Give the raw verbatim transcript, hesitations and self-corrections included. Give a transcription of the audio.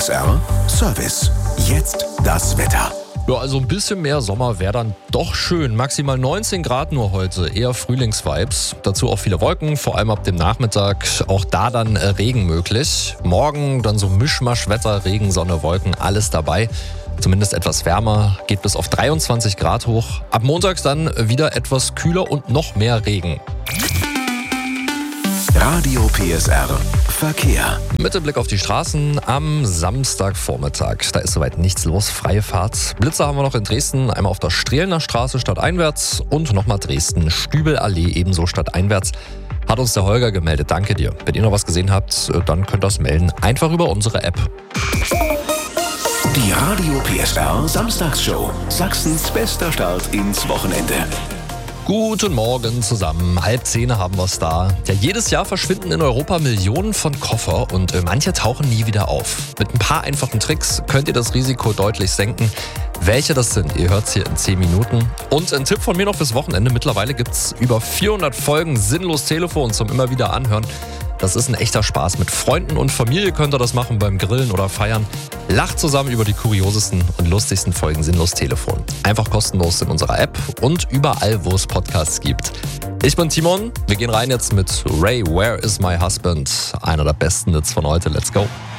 S R Service. Jetzt das Wetter. Ja, also ein bisschen mehr Sommer wäre dann doch schön. Maximal neunzehn Grad nur heute, eher Frühlingsvibes. Dazu auch viele Wolken, vor allem ab dem Nachmittag. Auch da dann äh, Regen möglich. Morgen dann so Mischmaschwetter, Regen, Sonne, Wolken, alles dabei. Zumindest etwas wärmer, geht bis auf dreiundzwanzig Grad hoch. Ab Montag dann wieder etwas kühler und noch mehr Regen. Radio P S R Verkehr. Mit dem Blick auf die Straßen am Samstagvormittag. Da ist soweit nichts los, freie Fahrt. Blitzer haben wir noch in Dresden, einmal auf der Strehlener Straße stadteinwärts und nochmal Dresden Stübelallee ebenso stadteinwärts. Hat uns der Holger gemeldet, danke dir. Wenn ihr noch was gesehen habt, dann könnt ihr das melden, einfach über unsere App. Die Radio P S R Samstagsshow. Sachsens bester Start ins Wochenende. Guten Morgen zusammen. Halb zehn haben wir es da. Ja, jedes Jahr verschwinden in Europa Millionen von Koffer und äh, manche tauchen nie wieder auf. Mit ein paar einfachen Tricks könnt ihr das Risiko deutlich senken. Welche das sind, ihr hört es hier in zehn Minuten. Und ein Tipp von mir noch fürs Wochenende. Mittlerweile gibt es über vierhundert Folgen Sinnlos Telefon zum immer wieder anhören. Das ist ein echter Spaß. Mit Freunden und Familie könnt ihr das machen beim Grillen oder Feiern. Lacht zusammen über die kuriosesten und lustigsten Folgen Sinnlos Telefon. Einfach kostenlos in unserer App und überall, wo es Podcasts gibt. Ich bin Timon. Wir gehen rein jetzt mit Ray, Where is my husband? Einer der besten Hits von heute. Let's go.